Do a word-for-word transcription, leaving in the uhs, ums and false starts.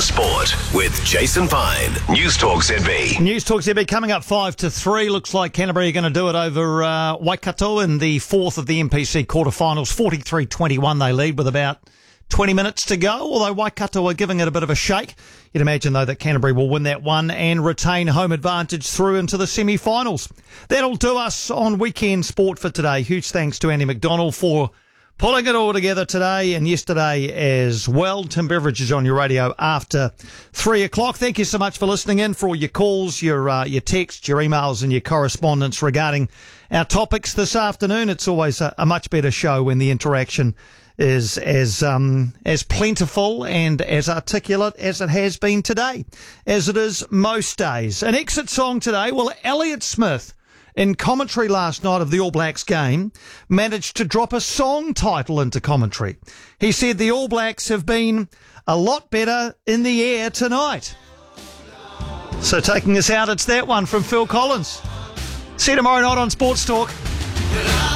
Sport with Jason Pine. News Talk Z B. News Talk Z B coming up five to three. Looks like Canterbury are going to do it over uh, Waikato in the fourth of the M P C quarterfinals. forty-three twenty-one they lead with about twenty minutes to go, although Waikato are giving it a bit of a shake. You'd imagine, though, that Canterbury will win that one and retain home advantage through into the semi-finals. That'll do us on Weekend Sport for today. Huge thanks to Andy McDonald for pulling it all together today and yesterday as well. Tim Beveridge is on your radio after three o'clock. Thank you so much for listening in, for all your calls, your uh, your texts, your emails and your correspondence regarding our topics this afternoon. It's always a, a much better show when the interaction is as um as plentiful and as articulate as it has been today, as it is most days. An exit song today, well, Elliott Smith, in commentary last night of the All Blacks game, managed to drop a song title into commentary. He said the All Blacks have been a lot better in the air tonight. So taking us out, it's that one from Phil Collins. See you tomorrow night on Sports Talk.